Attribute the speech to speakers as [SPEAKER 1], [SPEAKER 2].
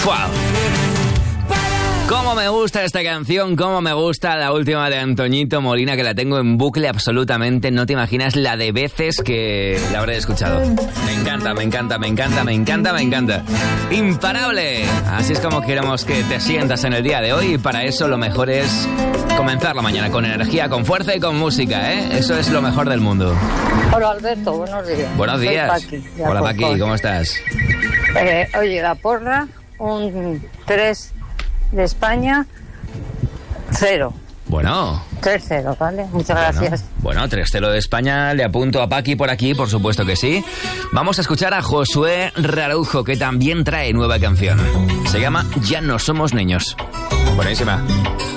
[SPEAKER 1] ¡Wow! Cómo me gusta esta canción, cómo me gusta la última de Antoñito Molina, que la tengo en bucle absolutamente. No te imaginas la de veces que la habré escuchado. Me encanta, me encanta, me encanta, me encanta, me encanta. ¡Imparable! Así es como queremos que te sientas en el día de hoy, y para eso lo mejor es comenzar la mañana con energía, con fuerza y con música, ¿eh? Eso es lo mejor del mundo.
[SPEAKER 2] Hola Alberto, buenos días.
[SPEAKER 1] Buenos días.
[SPEAKER 2] Paqui,
[SPEAKER 1] hola Paqui, ¿cómo estás?
[SPEAKER 2] Oye, la porra, un 3 de España, 0.
[SPEAKER 1] Bueno.
[SPEAKER 2] 3-0, ¿vale? Muchas gracias.
[SPEAKER 1] Bueno, 3-0 de España, le apunto a Paqui por aquí, por supuesto que sí. Vamos a escuchar a Josué Raraujo, que también trae nueva canción. Se llama Ya no somos niños. Buenísima.